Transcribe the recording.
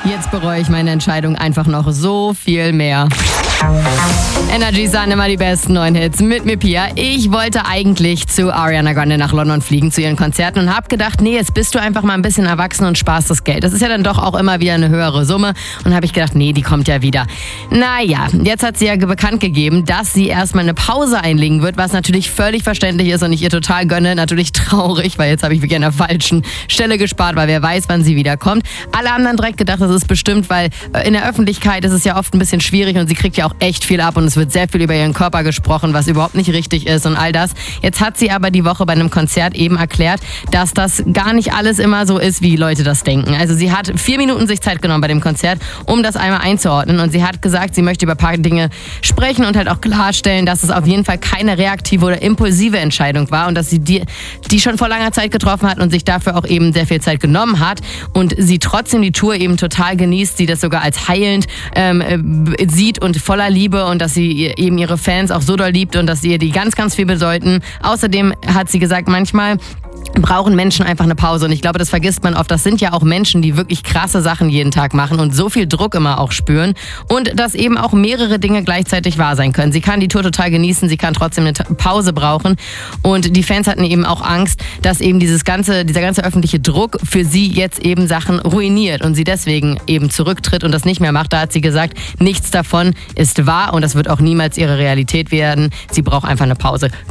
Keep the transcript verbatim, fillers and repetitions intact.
Jetzt bereue ich meine Entscheidung einfach noch so viel mehr. Energy Sun, immer die besten neuen Hits mit mir, Pia. Ich wollte eigentlich zu Ariana Grande nach London fliegen, zu ihren Konzerten und habe gedacht, nee, jetzt bist du einfach mal ein bisschen erwachsen und sparst das Geld. Das ist ja dann doch auch immer wieder eine höhere Summe und habe ich gedacht, nee, die kommt ja wieder. Naja, jetzt hat sie ja bekannt gegeben, dass sie erstmal eine Pause einlegen wird, was natürlich völlig verständlich ist und ich ihr total gönne. Natürlich traurig, weil jetzt habe ich wirklich an der falschen Stelle gespart, weil wer weiß, wann sie wiederkommt. Alle anderen direkt gedacht, das ist bestimmt, weil in der Öffentlichkeit ist es ja oft ein bisschen schwierig und sie kriegt ja auch echt viel ab und es wird sehr viel über ihren Körper gesprochen, was überhaupt nicht richtig ist und all das. Jetzt hat sie aber die Woche bei einem Konzert eben erklärt, dass das gar nicht alles immer so ist, wie Leute das denken. Also sie hat vier Minuten sich Zeit genommen bei dem Konzert, um das einmal einzuordnen und sie hat gesagt, sie möchte über ein paar Dinge sprechen und halt auch klarstellen, dass es auf jeden Fall keine reaktive oder impulsive Entscheidung war und dass sie die, die schon vor langer Zeit getroffen hat und sich dafür auch eben sehr viel Zeit genommen hat und sie trotzdem die Tour eben total genießt, sie das sogar als heilend ähm, sieht und voller Liebe und dass sie eben ihre Fans auch so doll liebt und dass ihr die ganz, ganz viel bedeuten. Außerdem hat sie gesagt, manchmal brauchen Menschen einfach eine Pause und ich glaube, das vergisst man oft. Das sind ja auch Menschen, die wirklich krasse Sachen jeden Tag machen und so viel Druck immer auch spüren und dass eben auch mehrere Dinge gleichzeitig wahr sein können. Sie kann die Tour total genießen, sie kann trotzdem eine Pause brauchen und die Fans hatten eben auch Angst, dass eben dieses ganze, dieser ganze öffentliche Druck für sie jetzt eben Sachen ruiniert und sie deswegen eben zurücktritt und das nicht mehr macht. Da hat sie gesagt, nichts davon ist wahr und das wird auch niemals ihre Realität werden. Sie braucht einfach eine Pause.